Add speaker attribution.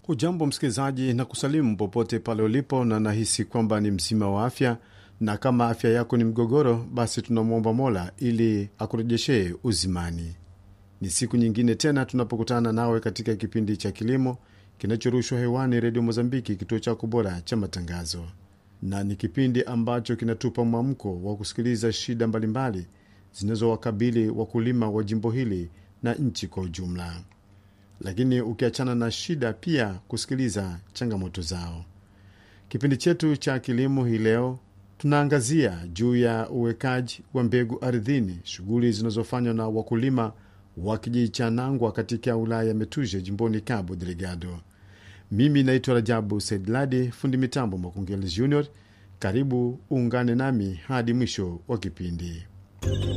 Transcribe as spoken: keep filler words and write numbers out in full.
Speaker 1: Hujambo msikilizaji, na kusalimu popote pale ulipo, na nahisi kwamba ni mzima wa afya, na kama afya yako ni mgogoro, basi tunamwomba Mola ili akurejeshee uzimani. Ni siku nyingine tena tunapokutana nawe katika kipindi cha kilimo kinachorushwa hewani Radio Mozambiki, kituo chako bora cha matangazo, na ni kipindi ambacho kinatupa mwamko wa kusikiliza shida mbalimbali zinazowakabili wakulima wa jimbo hili na nchi kwa ujumla. Lakini ukiachana na shida, pia kusikiliza changamoto zao. Kipindi chetu cha kilimo hii leo tunaangazia juu ya uwekaji wa mbegu ardhini, shughuli zinazofanywa na wakulima wa kijiji cha Nangwa katika wilaya ya Metuje jimboni Cabo Delgado. Mimi naitwa Rajabu Saidladi, fundi mitambo Makungeli Junior. Karibu uungane nami hadi mwisho wa kipindi.